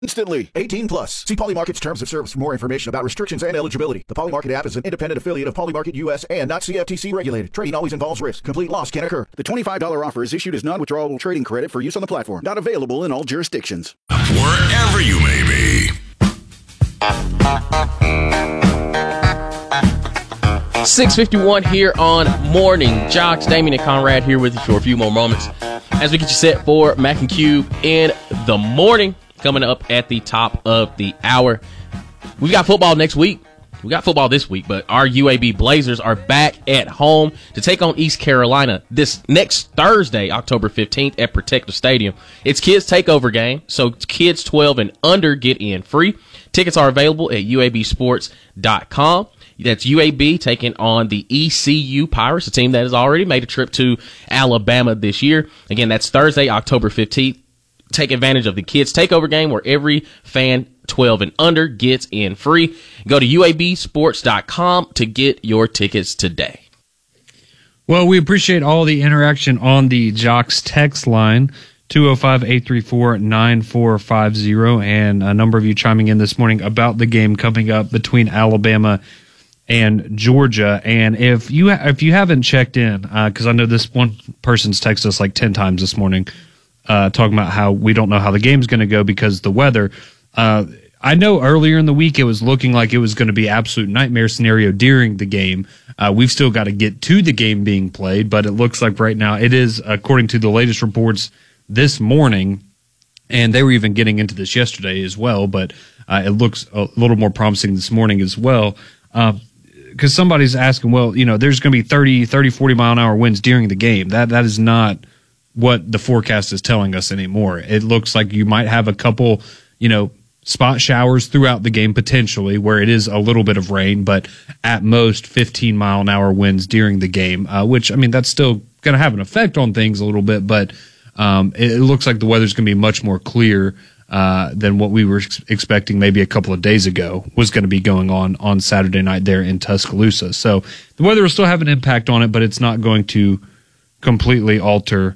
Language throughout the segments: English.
Instantly. 18 plus. See Poly Market's terms of service for more information about restrictions and eligibility. The Poly Market app is an independent affiliate of Poly Market US and not CFTC regulated. Trading always involves risk. Complete loss can occur. The $25 offer is issued as non-withdrawable trading credit for use on the platform. Not available in all jurisdictions. Wherever you may be. 6:51 here on Morning Jocks. Damien and Conrad here with you for a few more moments as we get you set for Mac and Cube in the morning. Coming up at the top of the hour. We've got football next week. We got football this week, but our UAB Blazers are back at home to take on East Carolina this next Thursday, October 15th at Protective Stadium. It's kids' takeover game, so kids 12 and under get in free. Tickets are available at uabsports.com. That's UAB taking on the ECU Pirates, a team that has already made a trip to Alabama this year. Again, that's Thursday, October 15th. Take advantage of the kids' takeover game where every fan 12 and under gets in free. Go to uabsports.com to get your tickets today. Well, we appreciate all the interaction on the Jocks text line, 205-834-9450, and a number of you chiming in this morning about the game coming up between Alabama and Georgia. And if you haven't checked in, because I know this one person's texted us like 10 times this morning, talking about how we don't know how the game's going to go because of the weather. I know earlier in the week it was looking like it was going to be absolute nightmare scenario during the game. We've still got to get to the game being played, but it looks like right now it is, according to the latest reports this morning, and they were even getting into this yesterday as well, but it looks a little more promising this morning as well. Because somebody's asking, well, there's going to be 30, 40 mile an hour winds during the game. That is not what the forecast is telling us anymore. It looks like you might have a couple, spot showers throughout the game potentially where it is a little bit of rain, but at most 15 mile an hour winds during the game, which, that's still going to have an effect on things a little bit, but it looks like the weather's going to be much more clear than what we were expecting maybe a couple of days ago was going to be going on Saturday night there in Tuscaloosa. So the weather will still have an impact on it, but it's not going to completely alter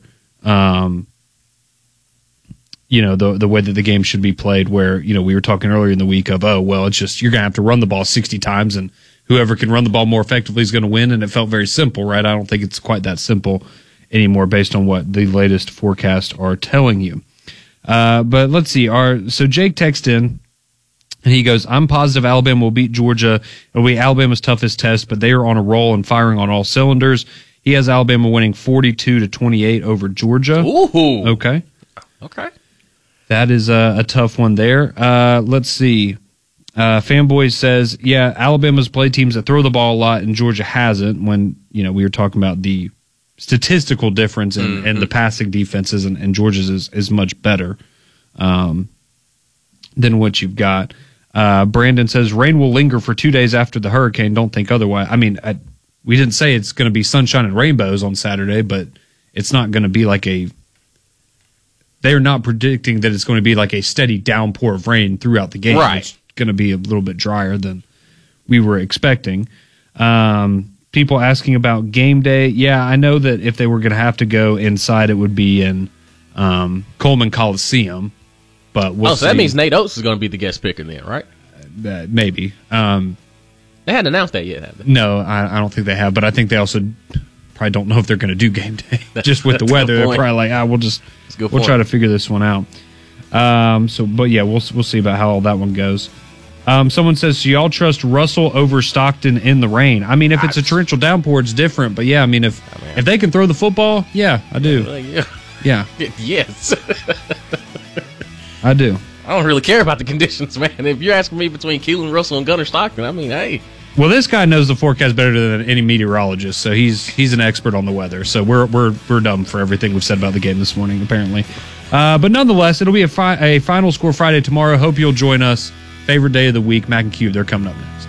the way that the game should be played, where, we were talking earlier in the week of, it's just, you're going to have to run the ball 60 times and whoever can run the ball more effectively is going to win. And it felt very simple, right? I don't think it's quite that simple anymore based on what the latest forecasts are telling you. But let's see. So Jake texted in and he goes, I'm positive Alabama will beat Georgia. It'll be Alabama's toughest test, but they are on a roll and firing on all cylinders. He has Alabama winning 42-28 over Georgia. Ooh. Okay. That is a tough one there. Let's see. Fanboy says, Alabama's played teams that throw the ball a lot and Georgia hasn't, when, we were talking about the statistical difference in the passing defenses, and Georgia's is much better than what you've got. Brandon says, rain will linger for 2 days after the hurricane. Don't think otherwise. We didn't say it's going to be sunshine and rainbows on Saturday, but it's not going to be like they're not predicting that it's going to be like a steady downpour of rain throughout the game. Right. It's going to be a little bit drier than we were expecting. People asking about game day. Yeah, I know that if they were going to have to go inside, it would be in Coleman Coliseum. But we'll see. So that means Nate Oates is going to be the guest picker then, right? Maybe. They hadn't announced that yet, have they? No, I don't think they have, but I think they also probably don't know if they're going to do game day. Just with the weather, they're probably like, we'll try to figure this one out. We'll see about how all that one goes. Someone says, so y'all trust Russell over Stockton in the rain? If it's a torrential downpour, it's different. But if they can throw the football, I do. Yeah. Yes. I do. I don't really care about the conditions, man. If you're asking me between Keelan Russell and Gunnar Stockton, hey. Well, this guy knows the forecast better than any meteorologist, so he's an expert on the weather. So we're dumb for everything we've said about the game this morning, apparently. But nonetheless, it'll be a Final Score Friday tomorrow. Hope you'll join us. Favorite day of the week, Mac and Cube. They're coming up next.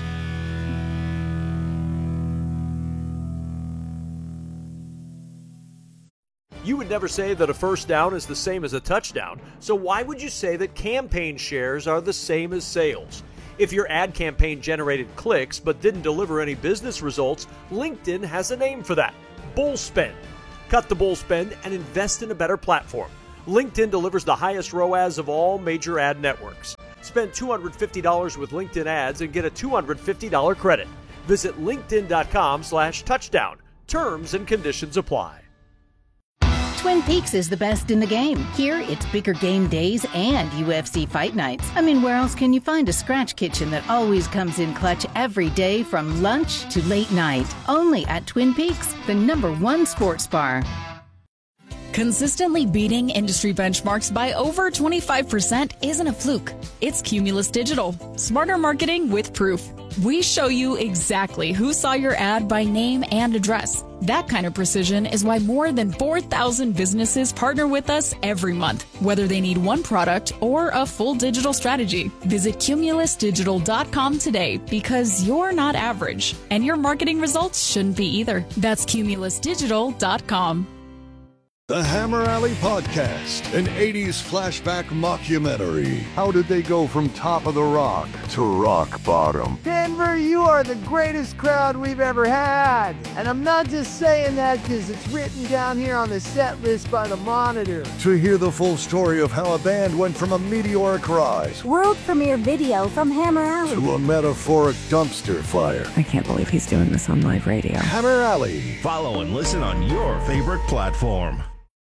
You would never say that a first down is the same as a touchdown, so why would you say that campaign shares are the same as sales? If your ad campaign generated clicks but didn't deliver any business results, LinkedIn has a name for that: bull spend. Cut the bull spend and invest in a better platform. LinkedIn delivers the highest ROAS of all major ad networks. Spend $250 with LinkedIn ads and get a $250 credit. Visit linkedin.com/touchdown. Terms and conditions apply. Twin Peaks is the best in the game. Here, it's bigger game days and UFC fight nights. I mean, where else can you find a scratch kitchen that always comes in clutch every day from lunch to late night? Only at Twin Peaks, the #1 sports bar. Consistently beating industry benchmarks by over 25% isn't a fluke. It's Cumulus Digital. Smarter marketing with proof. We show you exactly who saw your ad by name and address. That kind of precision is why more than 4,000 businesses partner with us every month, whether they need one product or a full digital strategy. Visit cumulusdigital.com today because you're not average, and your marketing results shouldn't be either. That's cumulusdigital.com. The Hammer Alley Podcast, an 80s flashback mockumentary. How did they go from top of the rock to rock bottom? Denver, you are the greatest crowd we've ever had. And I'm not just saying that because it's written down here on the set list by the Monitor. To hear the full story of how a band went from a meteoric rise, world premiere video from Hammer Alley, to a metaphoric dumpster fire. I can't believe he's doing this on live radio. Hammer Alley. Follow and listen on your favorite platform.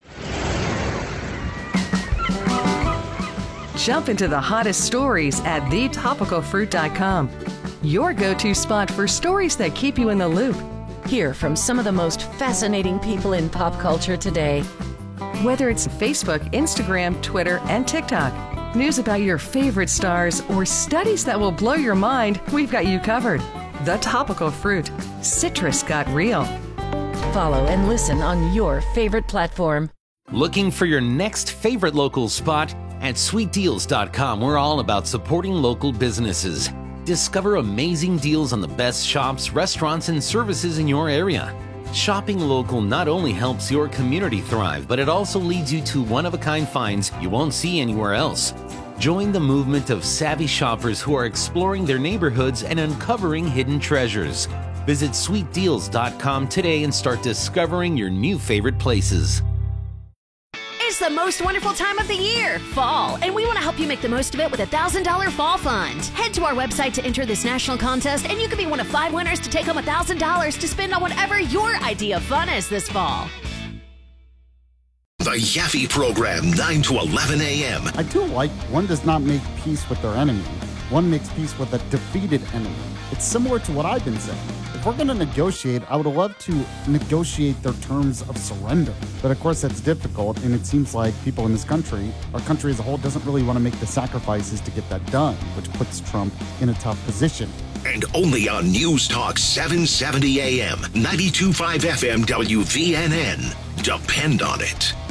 Jump into the hottest stories at thetopicalfruit.com. Your go-to spot for stories that keep you in the loop. Hear from some of the most fascinating people in pop culture today. Whether it's Facebook, Instagram, Twitter, and TikTok, news about your favorite stars, or studies that will blow your mind, we've got you covered. The Topical Fruit. Citrus got real. Follow and listen on your favorite platform. Looking for your next favorite local spot? At sweetdeals.com, we're all about supporting local businesses. Discover amazing deals on the best shops, restaurants, and services in your area. Shopping local not only helps your community thrive, but it also leads you to one-of-a-kind finds you won't see anywhere else. Join the movement of savvy shoppers who are exploring their neighborhoods and uncovering hidden treasures. Visit sweetdeals.com today and start discovering your new favorite places. It's the most wonderful time of the year, fall, and we want to help you make the most of it with a $1,000 fall fund. Head to our website to enter this national contest, and you can be one of 5 winners to take home $1,000 to spend on whatever your idea of fun is this fall. The Yaffe Program, 9 to 11 a.m. I do like one does not make peace with their enemy. One makes peace with a defeated enemy. It's similar to what I've been saying. If we're going to negotiate, I would love to negotiate their terms of surrender. But of course, that's difficult, and it seems like people in this country, our country as a whole, doesn't really want to make the sacrifices to get that done, which puts Trump in a tough position. And only on News Talk 770 AM, 92.5 FM WVNN. Depend on it.